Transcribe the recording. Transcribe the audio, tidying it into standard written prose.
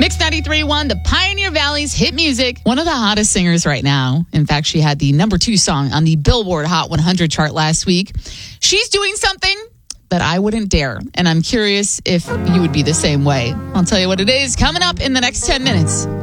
Mix 93.1, the Pioneer Valley's hit music. One of the hottest singers right now. In fact, she had the number 2 song on the Billboard Hot 100 chart last week. She's doing something that I wouldn't dare, and I'm curious if you would be the same way. I'll tell you what it is coming up in the next 10 minutes.